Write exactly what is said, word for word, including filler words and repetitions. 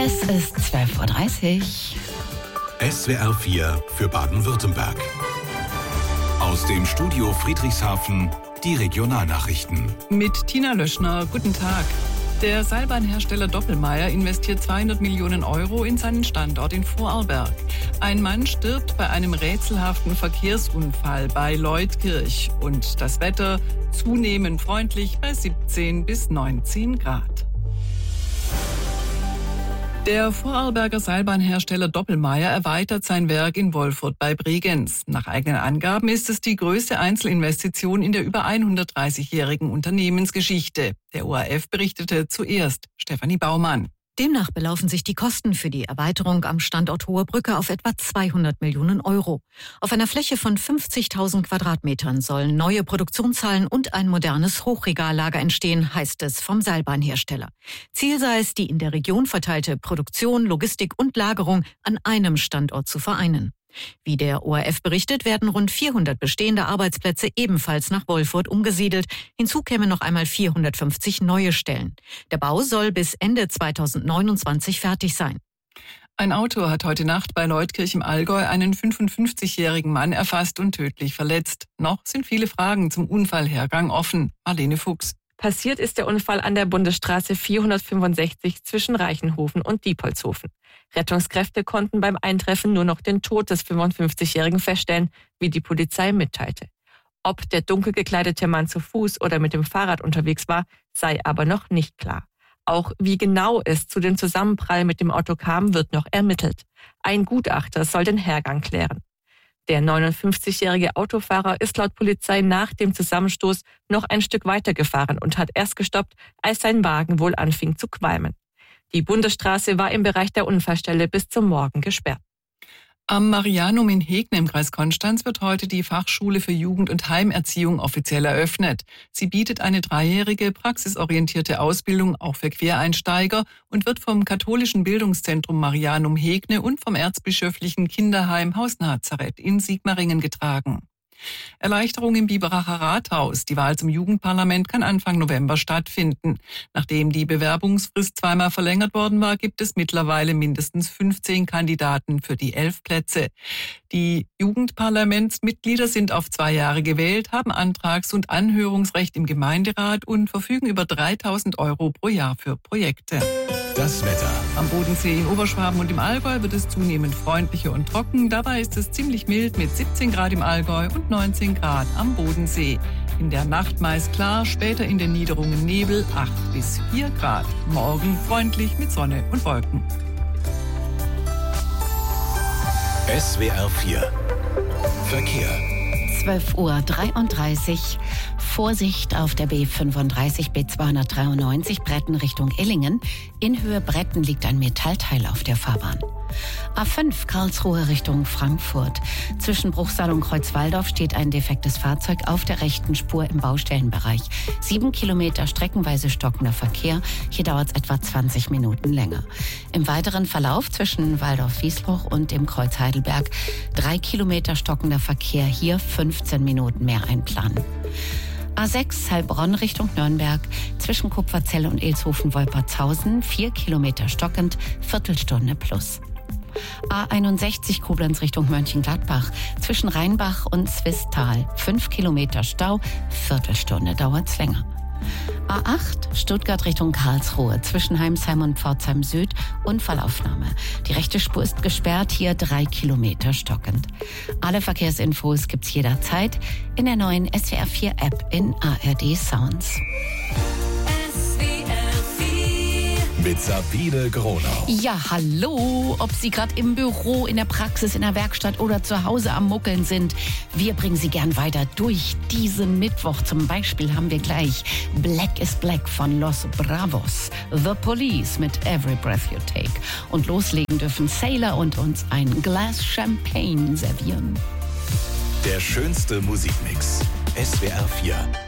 Es ist zwölf Uhr dreißig. S W R vier für Baden-Württemberg. Aus dem Studio Friedrichshafen die Regionalnachrichten. Mit Tina Löschner, guten Tag. Der Seilbahnhersteller Doppelmayr investiert zweihundert Millionen Euro in seinen Standort in Vorarlberg. Ein Mann stirbt bei einem rätselhaften Verkehrsunfall bei Leutkirch. Und das Wetter zunehmend freundlich bei siebzehn bis neunzehn Grad. Der Vorarlberger Seilbahnhersteller Doppelmayr erweitert sein Werk in Wolfurt bei Bregenz. Nach eigenen Angaben ist es die größte Einzelinvestition in der über hundertdreißigjährigen Unternehmensgeschichte. Der O R F berichtete zuerst. Stefanie Baumann. Demnach belaufen sich die Kosten für die Erweiterung am Standort Hohe Brücke auf etwa zweihundert Millionen Euro. Auf einer Fläche von fünfzigtausend Quadratmetern sollen neue Produktionshallen und ein modernes Hochregallager entstehen, heißt es vom Seilbahnhersteller. Ziel sei es, die in der Region verteilte Produktion, Logistik und Lagerung an einem Standort zu vereinen. Wie der O R F berichtet, werden rund vierhundert bestehende Arbeitsplätze ebenfalls nach Wolfurt umgesiedelt. Hinzu kämen noch einmal vierhundertfünfzig neue Stellen. Der Bau soll bis Ende zweitausendneunundzwanzig fertig sein. Ein Auto hat heute Nacht bei Leutkirch im Allgäu einen fünfundfünfzigjährigen Mann erfasst und tödlich verletzt. Noch sind viele Fragen zum Unfallhergang offen. Marlene Fuchs. Passiert ist der Unfall an der Bundesstraße vierhundertfünfundsechzig zwischen Reichenhofen und Diepholzhofen. Rettungskräfte konnten beim Eintreffen nur noch den Tod des fünfundfünfzigjährigen feststellen, wie die Polizei mitteilte. Ob der dunkel gekleidete Mann zu Fuß oder mit dem Fahrrad unterwegs war, sei aber noch nicht klar. Auch wie genau es zu dem Zusammenprall mit dem Auto kam, wird noch ermittelt. Ein Gutachter soll den Hergang klären. Der neunundfünfzigjährige Autofahrer ist laut Polizei nach dem Zusammenstoß noch ein Stück weitergefahren und hat erst gestoppt, als sein Wagen wohl anfing zu qualmen. Die Bundesstraße war im Bereich der Unfallstelle bis zum Morgen gesperrt. Am Marianum in Hegnen im Kreis Konstanz wird heute die Fachschule für Jugend- und Heimerziehung offiziell eröffnet. Sie bietet eine dreijährige praxisorientierte Ausbildung auch für Quereinsteiger und wird vom katholischen Bildungszentrum Marianum Hegne und vom erzbischöflichen Kinderheim Haus Nazareth in Sigmaringen getragen. Erleichterung im Biberacher Rathaus. Die Wahl zum Jugendparlament kann Anfang November stattfinden. Nachdem die Bewerbungsfrist zweimal verlängert worden war, gibt es mittlerweile mindestens fünfzehn Kandidaten für die elf Plätze. Die Jugendparlamentsmitglieder sind auf zwei Jahre gewählt, haben Antrags- und Anhörungsrecht im Gemeinderat und verfügen über dreitausend Euro pro Jahr für Projekte. Das Wetter. Am Bodensee in Oberschwaben und im Allgäu wird es zunehmend freundlicher und trocken. Dabei ist es ziemlich mild mit siebzehn Grad im Allgäu und neunzehn Grad am Bodensee. In der Nacht meist klar, später in den Niederungen Nebel, acht bis vier Grad. Morgen freundlich mit Sonne und Wolken. S W R vier Verkehr. zwölf Uhr dreiunddreißig. Vorsicht auf der B fünfunddreißig, B zweihundertdreiundneunzig Bretten Richtung Illingen. In Höhe Bretten liegt ein Metallteil auf der Fahrbahn. A fünf Karlsruhe Richtung Frankfurt. Zwischen Bruchsal und Kreuzwaldorf steht ein defektes Fahrzeug auf der rechten Spur im Baustellenbereich. Sieben Kilometer streckenweise stockender Verkehr. Hier dauert es etwa zwanzig Minuten länger. Im weiteren Verlauf zwischen Waldorf-Wiesloch und dem Kreuz Heidelberg drei Kilometer stockender Verkehr. Hier fünfzehn Minuten mehr einplanen. A sechs Heilbronn Richtung Nürnberg, zwischen Kupferzell und Ilshofen-Wolpertshausen, vier Kilometer stockend, Viertelstunde plus. A einundsechzig Koblenz Richtung Mönchengladbach, zwischen Rheinbach und Zwistal, fünf Kilometer Stau, Viertelstunde dauert's länger. A acht Stuttgart Richtung Karlsruhe, zwischen Heimsheim und Pforzheim Süd, Unfallaufnahme. Die rechte Spur ist gesperrt, hier drei Kilometer stockend. Alle Verkehrsinfos gibt's jederzeit in der neuen S W R vier App in A R D Sounds. Mit Sabine Gronau. Ja, hallo, ob Sie gerade im Büro, in der Praxis, in der Werkstatt oder zu Hause am Muckeln sind. Wir bringen Sie gern weiter durch diesen Mittwoch. Zum Beispiel haben wir gleich Black is Black von Los Bravos, The Police mit Every Breath You Take. Und loslegen dürfen Sailor und uns ein Glas Champagne servieren. Der schönste Musikmix. S W R vier.